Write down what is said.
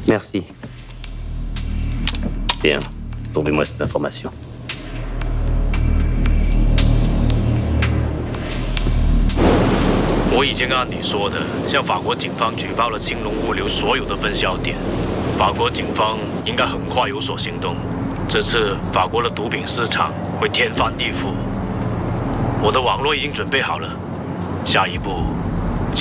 Merci. Bien, trouvez-moi ces informations. 我已经按你说的，向法国警方举报了青龙物流所有的分销点。法国警方应该很快有所行动。这次法国的毒品市场会天翻地覆。我的网络已经准备好了，下一步